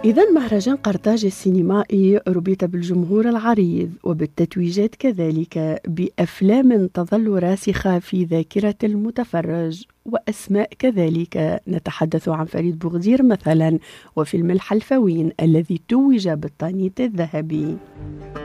إذا مهرجان قرطاج السينمائي ربط بالجمهور العريض وبالتتويجات كذلك بأفلام تظل راسخة في ذاكرة المتفرج وأسماء كذلك. نتحدث عن فريد بوغدير مثلا وفيلم الحلفوين الذي توج بالطانيت الذهبي.